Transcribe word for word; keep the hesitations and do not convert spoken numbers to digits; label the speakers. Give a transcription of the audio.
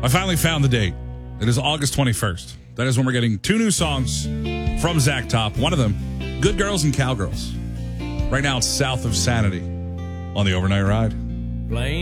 Speaker 1: I finally found the date. It is August twenty-first. That is when we're getting two new songs from Zach Top. One of them, Good Girls and Cowgirls. Right now it's South of Sanity on the Overnight Ride.
Speaker 2: Playing